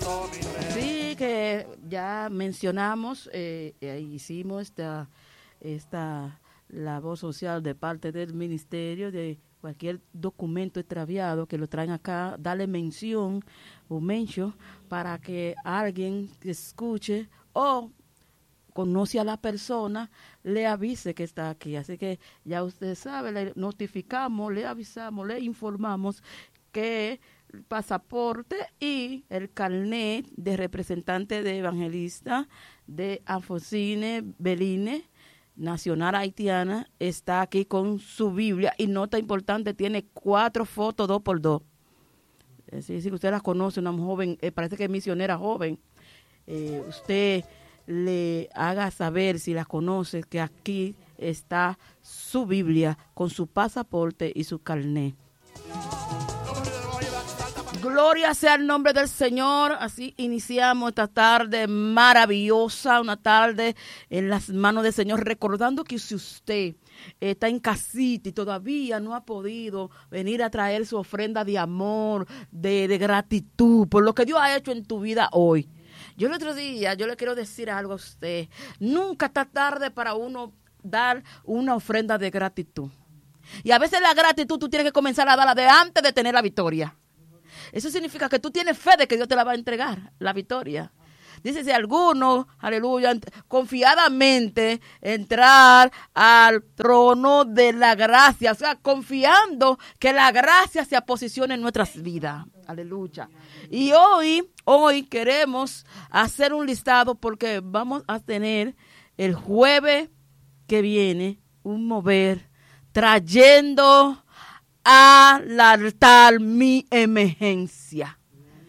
Sí, que ya mencionamos, hicimos esta labor social de parte del ministerio de cualquier documento extraviado que lo traen acá, darle mención o mention para que alguien que escuche o conoce a la persona, le avise que está aquí. Así que ya usted sabe, le notificamos, le avisamos, le informamos que el pasaporte y el carnet de representante de evangelista de Alfonsine Beline, nacional haitiana, está aquí con su Biblia y nota importante, tiene 4 fotos 2x2. Sí, sí, usted la conoce, una joven, parece que es misionera joven. Usted le haga saber, si la conoce, que aquí está su Biblia con su pasaporte y su carnet. Gloria sea el nombre del Señor. Así iniciamos esta tarde maravillosa, una tarde en las manos del Señor, recordando que si usted está en casita y todavía no ha podido venir a traer su ofrenda de amor, de gratitud por lo que Dios ha hecho en tu vida hoy. Yo el otro día, yo le quiero decir algo a usted. Nunca está tarde para uno dar una ofrenda de gratitud. Y a veces la gratitud tú tienes que comenzar a darla de antes de tener la victoria. Eso significa que tú tienes fe de que Dios te la va a entregar, la victoria. Dice, si alguno, aleluya, confiadamente entrar al trono de la gracia, o sea, confiando que la gracia se posicione en nuestras vidas. Aleluya. Y hoy queremos hacer un listado porque vamos a tener el jueves que viene un mover trayendo al altar mi emergencia.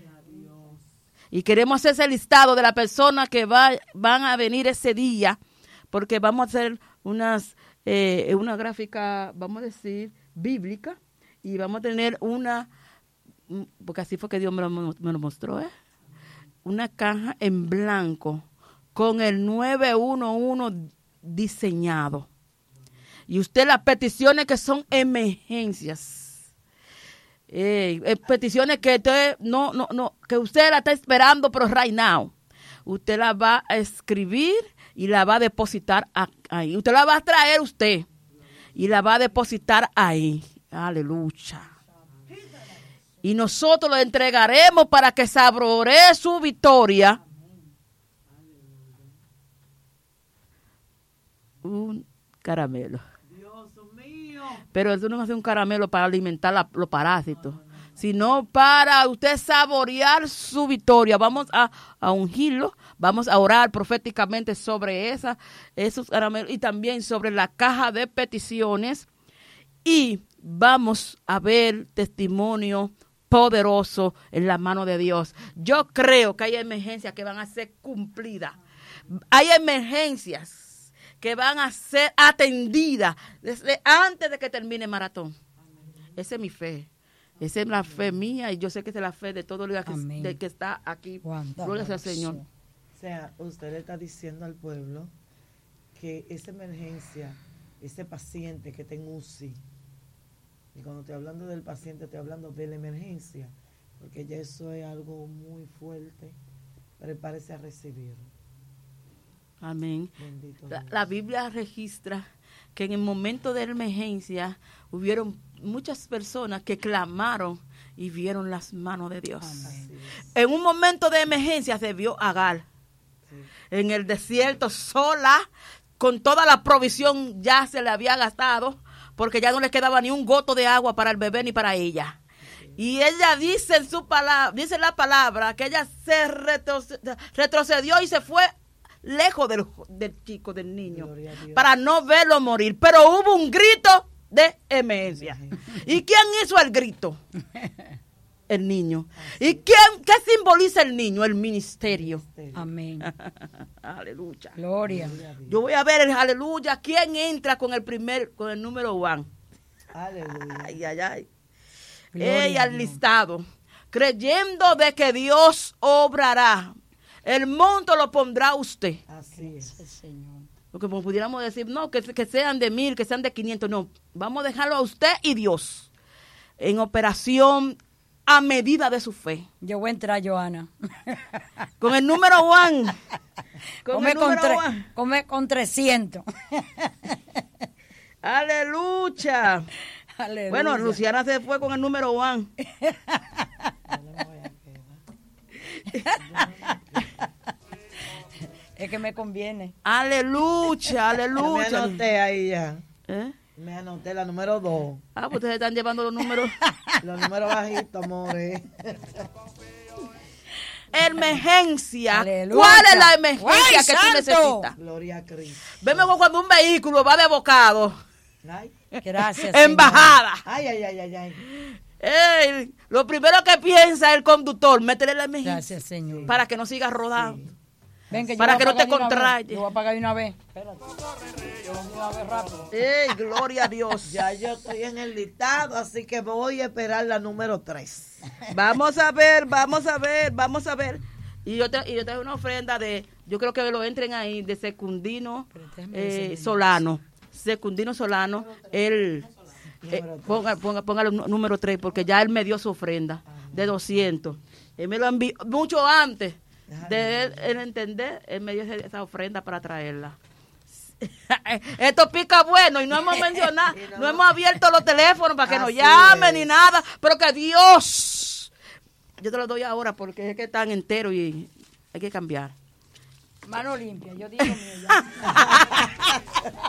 Y queremos hacer ese listado de las personas que van a venir ese día, porque vamos a hacer una gráfica, vamos a decir, bíblica, y vamos a tener porque así fue que Dios me lo mostró, una caja en blanco con el 911 diseñado. Y usted las peticiones que son emergencias. Peticiones que usted que usted la está esperando, pero right now usted la va a escribir y la va a depositar ahí. Usted la va a traer y la va a depositar ahí. Aleluya. Y nosotros lo entregaremos para que saboree su victoria. Un caramelo. Pero eso no va a ser un caramelo para alimentar los parásitos, sino para usted saborear su victoria. Vamos a ungirlo, vamos a orar proféticamente sobre esos caramelos y también sobre la caja de peticiones. Y vamos a ver testimonio poderoso en la mano de Dios. Yo creo que hay emergencias que van a ser cumplidas. Hay emergencias que van a ser atendidas desde antes de que termine el maratón. Esa es mi fe. Esa es la fe mía y yo sé que esa es la fe de todo el que está aquí. Gloria al Señor. O sea, usted le está diciendo al pueblo que esa emergencia, ese paciente que está en UCI, y cuando estoy hablando del paciente, estoy hablando de la emergencia, porque ya eso es algo muy fuerte, prepárese a recibirlo. Amén. La Biblia registra que en el momento de emergencia hubieron muchas personas que clamaron y vieron las manos de Dios. En un momento de emergencia se vio a Agar en el desierto sola, con toda la provisión ya se le había gastado, porque ya no le quedaba ni un goto de agua para el bebé ni para ella. Y ella dice en su palabra, dice la palabra, que ella se retrocedió y se fue lejos del chico, del niño, para no verlo morir. Pero hubo un grito de emergencia. ¿Y quién hizo el grito? El niño. ¿Y qué simboliza el niño? El ministerio. Amén. Aleluya. Gloria. Yo voy a ver el aleluya. ¿Quién entra con el número 1? Aleluya. Ay, ay, ay. Ella al listado, creyendo de que Dios obrará. El monto lo pondrá usted. Así es. Señor. Porque pudiéramos decir, no, que sean de 1,000, que sean de 500. No, vamos a dejarlo a usted y Dios en operación a medida de su fe. Yo voy a entrar, Johanna. Con el número 1. Come con 300. Aleluya. Aleluya. Bueno, Luciana se fue con el número 1. Es que me conviene. Aleluya, aleluya. Me anoté ahí ya. ¿Eh? Me anoté la número 2. Ah, pues ustedes están llevando los números. Los números bajitos, amores. Emergencia. Aleluya. ¿Cuál es la emergencia ¡Ay, que tú santo! necesitas? Gloria a Cristo. Veme cuando un vehículo va de bocado. Ay, Gracias. En bajada. ay, ay, ay, ay, ay. Ey, lo primero que piensa el conductor, métele la emergencia. Gracias, Señor. Para que no siga rodando. Ven, yo para voy a que no te pagar de una contraye. vez. Yo voy a pagar de una vez. Espérate. Yo voy de una vez rápido. Ey, gloria a Dios. Ya yo estoy en el listado, así que voy a esperar la número 3. Vamos a ver. Y yo tengo una ofrenda yo creo que lo entren ahí, de Secundino Solano. Secundino Solano, él, póngale número 3, porque ya él me dio su ofrenda de 200. Él me lo envió mucho antes de él entender, él me dio esa ofrenda para traerla. Esto pica bueno y no hemos mencionado, no hemos abierto los teléfonos para que nos llamen ni nada, pero que Dios, yo te lo doy ahora porque es que están enteros y hay que cambiar. Mano limpia, yo digo mío ya.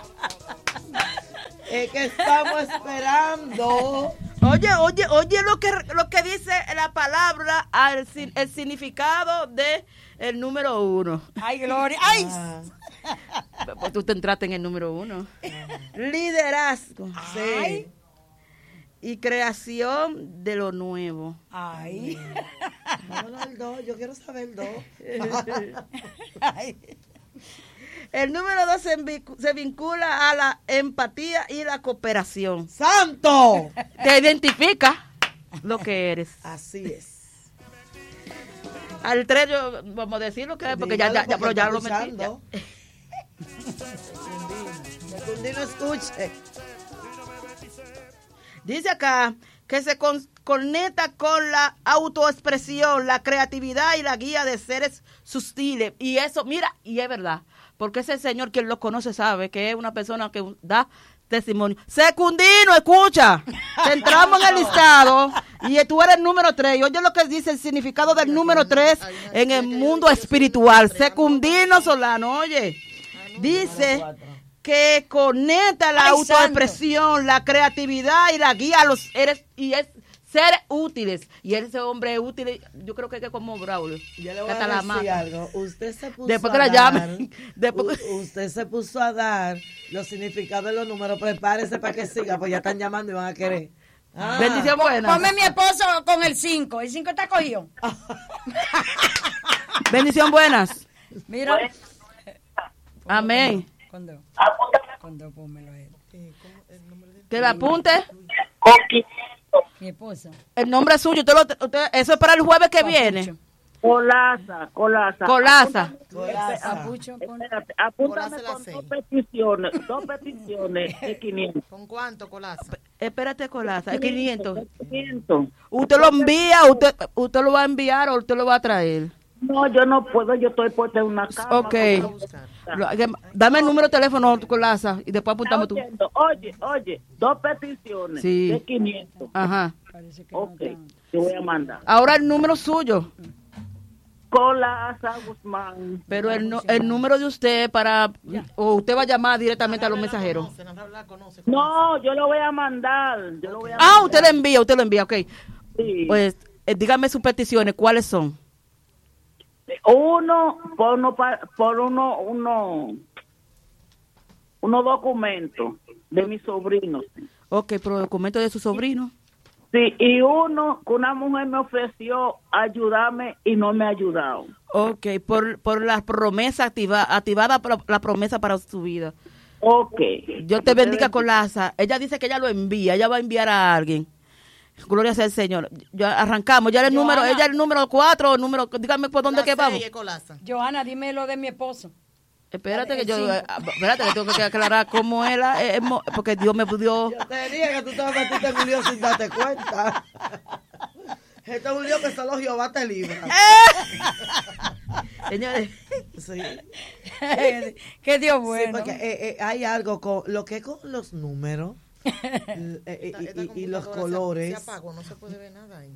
Es que estamos esperando. Oye lo que dice la palabra, el significado de el número 1. Ay, Gloria. Ay. Pues tú te entraste en el número 1. Liderazgo. Ay. Sí. Y creación de lo nuevo. Ay. Vámonos al 2, yo quiero saber el 2. Ay. El número 2 se vincula a la empatía y la cooperación. ¡Santo! Te identifica lo que eres. Así es. Al 3 vamos a decir lo que es, porque ya lo metí. Secundino, escuche. Dice acá que se conecta con la autoexpresión, la creatividad y la guía de seres sustiles. Y eso, mira, y es verdad, porque ese señor, quien lo conoce, sabe que es una persona que da testimonio. Secundino, escucha, te entramos en el listado y tú eres el número 3. Y oye lo que dice el significado del número 3 en el mundo espiritual. Secundino Solano, oye, dice que conecta la autoexpresión, la creatividad y la guía a los seres útiles. Y ese hombre es útil, yo creo que es como Braulio. Yo le voy a decir algo. Usted se puso después que la llamen. Usted se puso a dar los significados de los números. Prepárese para que siga, pues ya están llamando y van a querer. Bendición buena. Ponme mi esposo con el 5. El 5 está cogido. Bendición buenas. Mira. Amén. Cuando pónmelo él. Que me apunte. Mi esposa. El nombre suyo. Eso es para el jueves que viene. Colaza. Apucho, Espérate, apúntame con dos peticiones de 500. ¿Con cuánto, Colaza? Espérate, Colaza. 500. 500. ¿Usted lo envía? ¿Usted lo va a enviar o usted lo va a traer? No, yo no puedo, yo estoy puesta en una cama. Ok. Dame el número de teléfono, Colaza, y después apuntamos tú. Oye, dos peticiones de 500. Ajá. Ok, te voy a mandar. Ahora el número suyo. Colaza Guzmán. Pero el número de usted o usted va a llamar directamente a los mensajeros. No, yo lo voy a mandar. Usted lo envía, ok. Sí. Pues dígame sus peticiones, ¿cuáles son? Unos documentos de mis sobrinos. Ok, por los documentos de su sobrino. Sí, y uno que una mujer me ofreció ayudarme y no me ha ayudado. Ok, por la promesa activada por la promesa para su vida. Ok. Dios te bendiga, Colaza. Ella dice que ella lo envía, ella va a enviar a alguien. Gloria sea el Señor. Ya arrancamos, ya el número, ella el número 4, dígame por dónde que vamos. Johanna, dime lo de mi esposo. Espérate que tengo que aclarar cómo era, porque Dios me dio. Yo te dije que tú te vas a meter en lío sin darte cuenta. Esto es un lío que solo Jehová te libra. Señores, Sí. Qué Dios Sí, bueno. porque hay algo con lo que es con los números y los colores. Se apagó, no se puede ver nada ahí.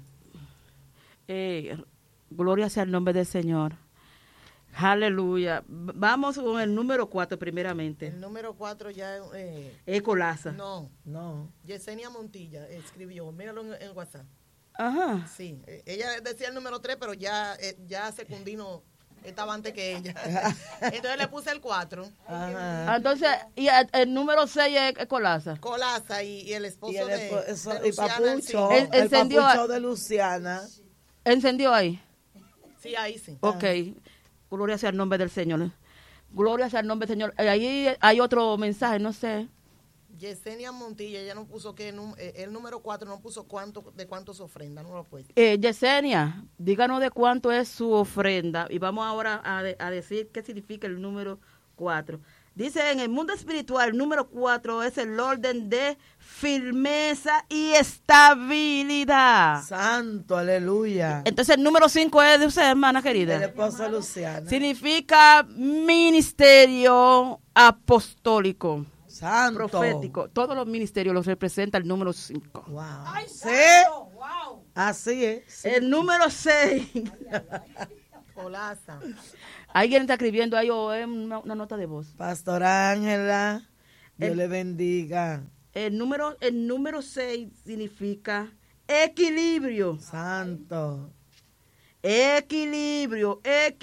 gloria sea el nombre del Señor. Aleluya. Vamos con el número 4 primeramente. El número 4 ya... Ecolaza. No, Yesenia Montilla escribió, míralo en WhatsApp. Ajá. Sí, ella decía el número 3, pero ya Secundino estaba antes que ella. Entonces le puse el 4. Ajá. Entonces, y el número 6 es Ecolaza. Colaza y el esposo Y el de y Luciana Papucho, Enciso. el encendió Papucho de Luciana. ¿Encendió ahí? Sí, ahí sí. Ok. Gloria sea el nombre del Señor. Gloria sea el nombre del Señor. Ahí hay otro mensaje, no sé. Yesenia Montilla, ella no puso que el número 4 no puso de cuánto su ofrenda, no lo ha puesto. Yesenia, díganos de cuánto es su ofrenda. Y vamos ahora a decir qué significa el número 4. Dice, en el mundo espiritual, el número 4 es el orden de firmeza y estabilidad. Santo, aleluya. Entonces, el número 5 es de usted, hermana El querida. esposo de Luciana. Significa ministerio apostólico, Santo. profético. Todos los ministerios los representa el número 5. Wow. Sí. Así es. Sí. El número 6. Colaza. Alguien está escribiendo ahí o es una nota de voz. Pastor Ángela, Dios El- le bendiga. El número 6 significa equilibrio. Santo. Equilibrio.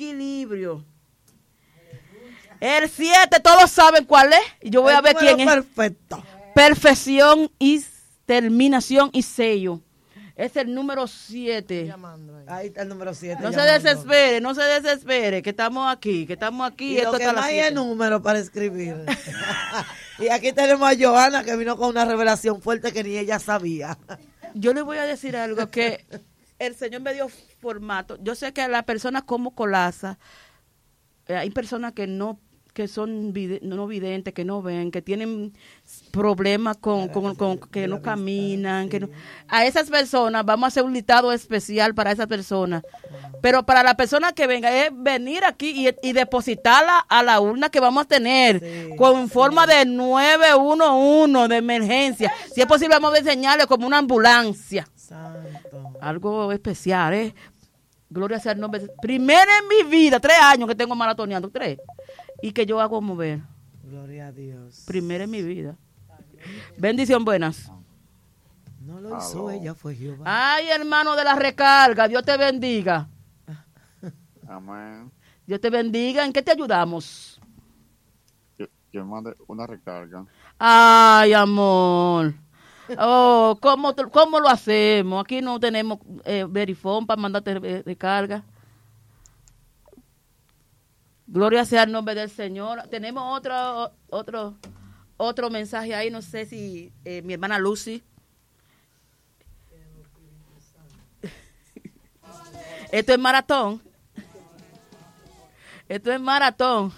El 7, todos saben cuál es. Y yo voy a ver quién es. Perfecto. Perfección y terminación y sello. Es el número 7. Llamando ahí. Ahí está el número 7. No se desespere, que estamos aquí. Y Esto lo que está a las más hay es 7. número para escribir. Y aquí tenemos a Johanna que vino con una revelación fuerte que ni ella sabía. Yo le voy a decir algo que el Señor me dio formato. Yo sé que a las personas como Colaza, hay personas que son no videntes, que no ven, que tienen problemas con que no caminan, que no. A esas personas vamos a hacer un listado especial para esas personas. Pero para la persona que venga es venir aquí y depositarla a la urna que vamos a tener Sí, con forma de 911 de emergencia. Si es posible vamos a enseñarle como una ambulancia. Santo. Algo especial, ¿eh? Gloria sea el nombre. Primera en mi vida, 3 años que tengo maratoneando, 3. Y que yo hago mover. Gloria a Dios. Primera en mi vida. Bendición buenas. No lo hizo ella, fue Jehová. Ay, hermano de la recarga, Dios te bendiga. Amén. Dios te bendiga. ¿En qué te ayudamos? Yo mandé una recarga. Ay, amor. Oh, ¿cómo lo hacemos? Aquí no tenemos Verifone para mandarte recarga. Gloria sea el nombre del Señor. Tenemos otro mensaje ahí. No sé si mi hermana Lucy. Esto es maratón. Esto es maratón.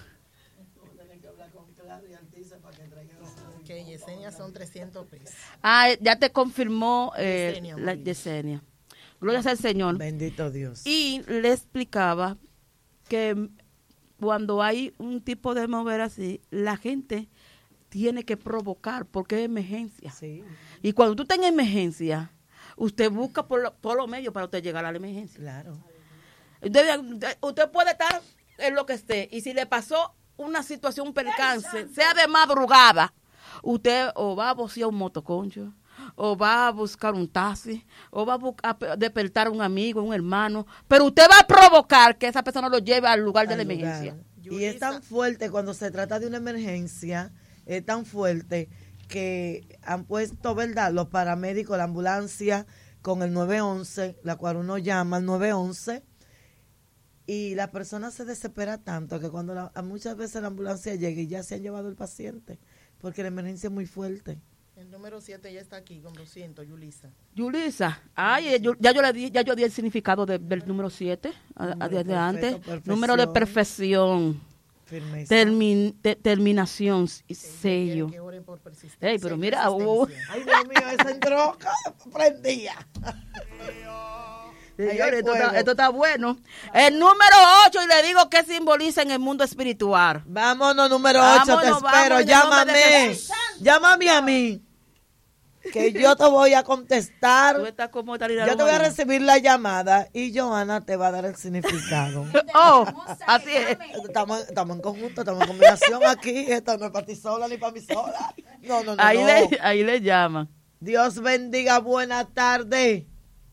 Que Yesenia son 300 pesos. Ah, ya te confirmó Yesenia la Molina. Yesenia. Gloria sea al Señor. Bendito Dios. Y le explicaba que cuando hay un tipo de mover así, la gente tiene que provocar porque es emergencia. Sí. Y cuando tú estás en emergencia, usted busca por todos los medios para usted llegar a la emergencia. Claro. Usted puede estar en lo que esté y si le pasó una situación, un percance, sea de madrugada, usted o va a vocear un motoconcho, o va a buscar un taxi, o va a despertar a un amigo, un hermano, pero usted va a provocar que esa persona lo lleve al lugar de la Al lugar. emergencia. Y es tan fuerte cuando se trata de una emergencia, es tan fuerte que han puesto, ¿verdad?, los paramédicos, la ambulancia con el 911, la cual uno llama al 911, y la persona se desespera tanto que cuando muchas veces la ambulancia llega y ya se han llevado el paciente, porque la emergencia es muy fuerte. El número 7 ya está aquí con 200, Yulisa. Yulisa, ay, ya yo di el significado del número 7 desde perfecto, antes. perfección. Número de perfección, Firmeza. terminación y sello. Que oren por persistencia. Ey, pero y mira, persistencia. Ay, Dios mío, esa entró prendía. Señores, esto, fuego. esto está bueno. El número 8, y le digo qué simboliza en el mundo espiritual. Vámonos, número 8, te Vámonos, espero. vamos, en el nombre de Llámame. Jesús. Llámame a mí. Que yo te voy a contestar. Tú estás como Talía Yo te voy a Lomana. recibir la llamada y Johanna te va a dar el significado. Oh, así es. Estamos en conjunto, estamos en combinación aquí. Esto no es para ti sola ni para mí sola. No. Ahí le llaman. Dios bendiga, buena tarde.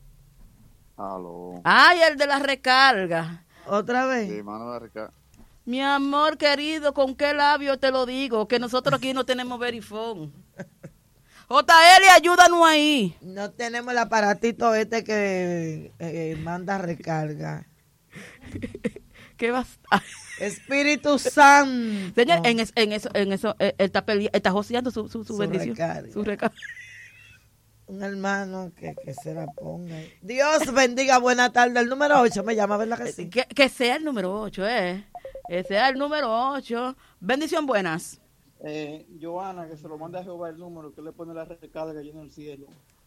Aló. Ay, el de la recarga. Otra vez. Sí, mano de recarga. Mi amor querido, ¿con qué labio te lo digo? Que nosotros aquí no tenemos verifón. JL, ayúdanos ahí. No tenemos el aparatito este que manda recarga. ¿Qué vas a... Espíritu Santo. Señor, en eso, él está joseando su bendición. recarga. Su recarga. Un hermano que se la ponga. Dios bendiga, buena tarde. El número 8 me llama, ¿verdad que sí? Que sea el número 8, Que sea el número 8. Bendición buenas. Johanna, que se lo manda a Jehová el número, que le pone la recarga allí en el cielo.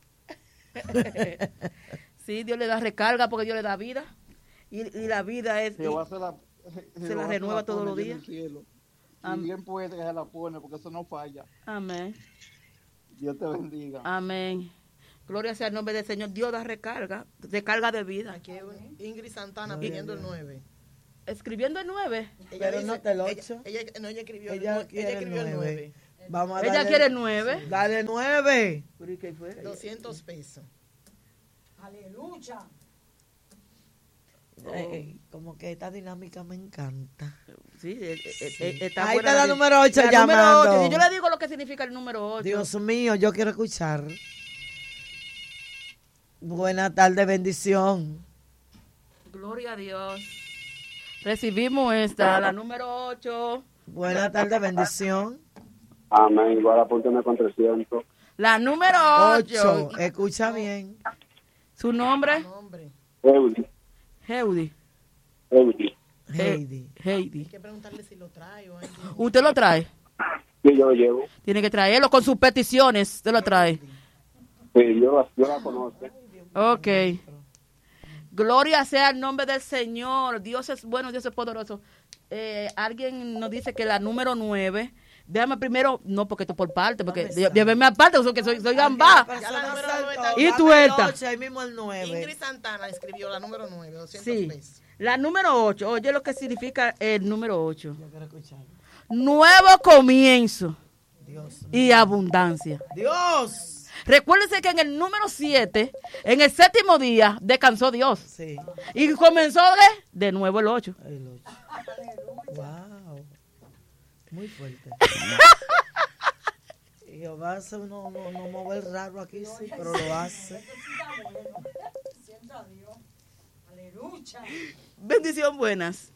Sí, Dios le da recarga porque Dios le da vida. Y la vida es... Jehová se la renueva todos los días. Y bien puede que se la pone, porque eso no falla. Amén. Dios te bendiga. Amén. Gloria sea el nombre del Señor. Dios da recarga de vida. Aquí hay Ingrid Santana pidiendo el 9. Escribiendo el 9. Pero no te lo 8. Ella escribió Ella el quiere 9. Vamos a Ella darle, quiere el 9. Dale 9. 200 pesos. Aleluya. Como que esta dinámica me encanta. Sí, está Ahí buena está la di- número 8 la llamando. número 8. Y yo le digo lo que significa el número 8. Dios mío, yo quiero escuchar. Buena tarde, bendición. Gloria a Dios. Recibimos esta, la número 8. Buena tarde, bendición. Amén. Igual apúntame con 300. La número 8. 8. Escucha bien. ¿Su nombre? Nombre. Eudi. Heidi. Eudi. Heidi. Heidi. Hay que preguntarle si lo trae o algo. ¿Usted lo trae? Sí, yo lo llevo. Tiene que traerlo con sus peticiones. Usted lo trae. Sí, yo la conozco. Ok. Gloria sea el nombre del Señor. Dios es bueno, Dios es poderoso. Alguien nos dice que la número 9. Déjame primero, no, porque esto por parte, porque lléveme aparte, porque soy gambá. Ya la número 9 está Y ahí. tuerta. Ahí mismo el 9. Ingrid Santana escribió la número 9, 200 Sí. pesos. La número 8. Oye lo que significa el número 8. Yo quiero escuchar. Nuevo comienzo Dios. y abundancia. Dios. Recuérdense que en el número 7, en el séptimo día, descansó Dios. Sí. Y comenzó de nuevo el 8. El 8. Wow. Muy fuerte. Y Jehová hace uno mover raro aquí, sí, pero lo hace. Siento a Dios. Aleluya. Bendición buenas.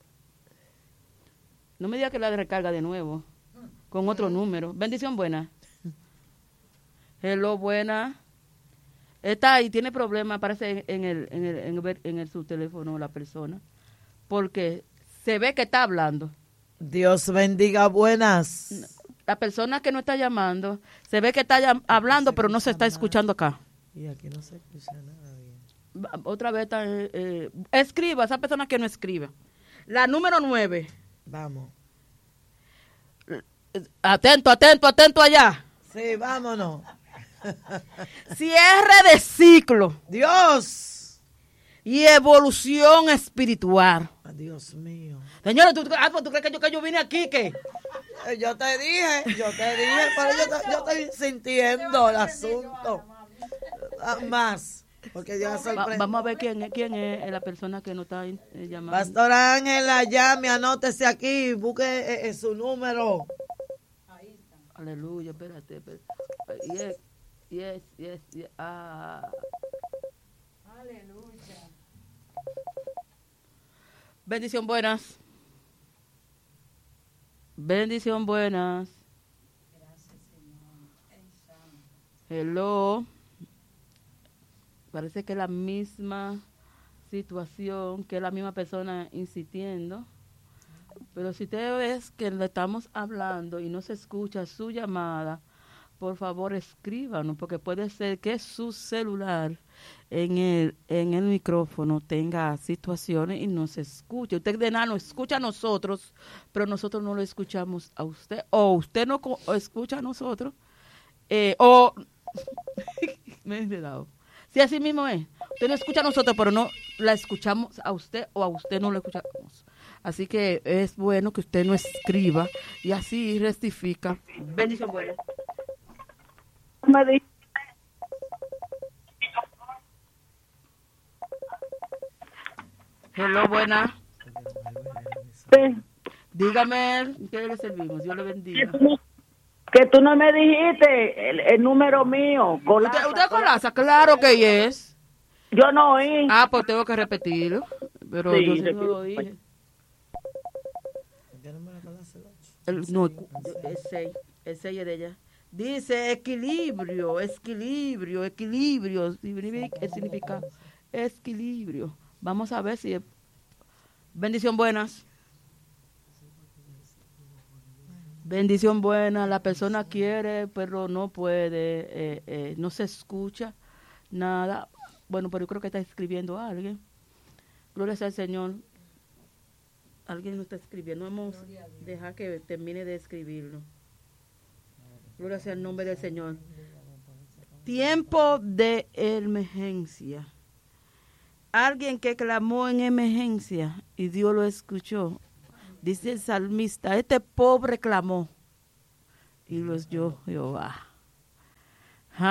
No me diga que la recarga de nuevo. Con otro número. Bendición buena. Hello, buena. Está ahí, tiene problemas, parece en su teléfono la persona. Porque se ve que está hablando. Dios bendiga, buenas. La persona que no está llamando, se ve que está hablando, pero no se está escuchando acá. Y aquí no se escucha nada bien. Otra vez está, escriba, esa persona que no escribe. La número 9. Vamos. Atento, atento, atento allá. Sí, vámonos. Cierre de ciclo Dios. y evolución espiritual. Dios mío. Señores, ¿tú crees que yo vine aquí? ¿Qué? Yo te dije, pero yo estoy sintiendo el asunto. Más. Porque ya sorprende. Vamos a ver quién es la persona que nos está llamando. Pastor Ángela, llame, anótese aquí, busque su número. Aleluya, espérate. Yes. Aleluya. Bendición buenas. Bendición buenas. Hello. Parece que es la misma situación, que es la misma persona insistiendo. Pero si usted ves que le estamos hablando y no se escucha su llamada, por favor escríbanos, porque puede ser que su celular en el micrófono tenga situaciones y nos escuche. Usted de nada nos escucha a nosotros, pero nosotros no lo escuchamos a usted, o usted no escucha a nosotros, o me he enredado. Sí, así mismo es. Usted no escucha a nosotros, pero no la escuchamos a usted, o a usted no lo escuchamos. Así que es bueno que usted no escriba y así rectifica. Bendición buena. Me di- Hello, buena. Sí. Dígame, ¿qué le servimos? Dios le bendiga. Que tú no me dijiste el número mío. ¿Usted Colaza? Claro que es. Yo no oí. Ah, pues tengo que repetirlo. Pero Sí, yo sí no repite. lo dije. ¿Qué número que hace el 8? No, el 6 es de ella. Dice equilibrio. Significa equilibrio. Vamos a ver si es. Bendición buenas. Bendición buena. La persona quiere, pero no puede. No se escucha nada. Bueno, pero yo creo que está escribiendo a alguien. Gloria sea al Señor. Alguien nos está escribiendo. Vamos a dejar que termine de escribirlo. Gloria sea el nombre del Señor. Tiempo de emergencia. Alguien que clamó en emergencia y Dios lo escuchó. Dice el salmista, este pobre clamó y los oyó Jehová.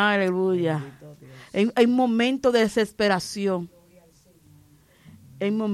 Aleluya. En momentos de desesperación. En momentos